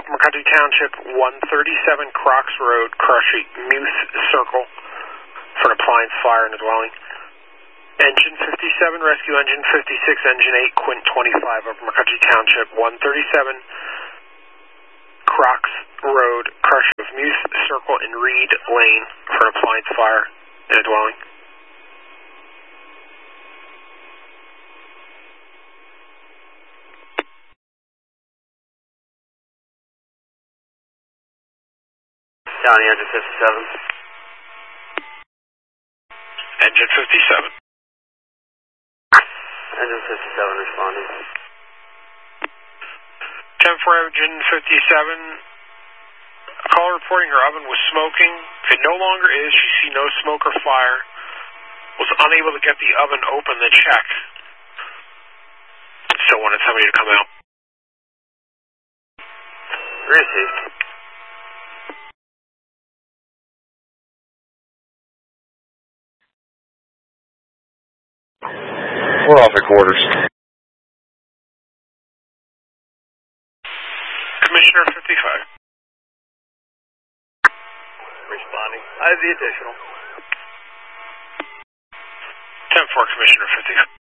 Upper McCutcheon Township, 137 Crocs Road, Crush Street, Muse Circle, for an appliance fire in the dwelling. Engine 57, Rescue Engine 56, Engine 8, Quint 25, Upper McCutcheon Township, 137 Crocs Road, Crush of Muse Circle and Reed Lane, for an appliance fire in a dwelling. County Engine 57. Engine 57. Engine 57 responding. 10-4 Engine 57. Caller reporting her oven was smoking. It no longer is. She see no smoke or fire. Was unable to get the oven open to check. Still wanted somebody to come out. Received. We're off at quarters. Commissioner 55. Responding. I have the additional. 10-4 Commissioner 55.